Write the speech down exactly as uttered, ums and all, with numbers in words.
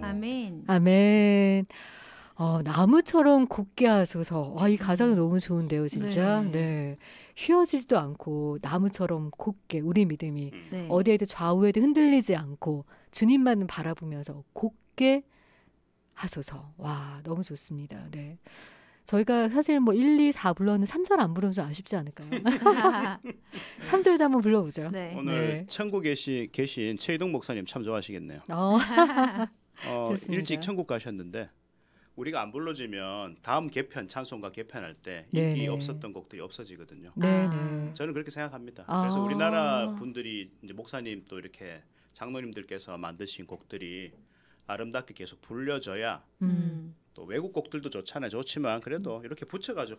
아멘. 아멘. 어, 나무처럼 굳게 하소서. 아, 이 가사가 너무 좋은데요, 진짜. 네. 네. 휘어지지도 않고 나무처럼 굳게 우리 믿음이 음. 네. 어디에도 좌우에도 흔들리지 않고 주님만 바라보면서 굳게 하소서. 와, 너무 좋습니다. 네. 저희가 사실 뭐 일, 이, 사 불러는 삼 절 안 부르면 좀 아쉽지 않을까요? 삼 절도 한번 불러보죠. 네. 오늘 네. 천국에 계시, 계신 최희동 목사님 참 좋아하시겠네요. 어, 어, 좋습니다. 일찍 천국 가셨는데 우리가 안 불러주면 다음 개편 찬송가 개편할 때 네네. 인기 없었던 곡들이 없어지거든요. 네, 아. 네. 저는 그렇게 생각합니다. 아. 그래서 우리나라 분들이 이제 목사님 또 이렇게 장로님들께서 만드신 곡들이 아름답게 계속 불려져야 음. 음. 또 외국 곡들도 좋잖아요. 좋지만 그래도 이렇게 붙여가지고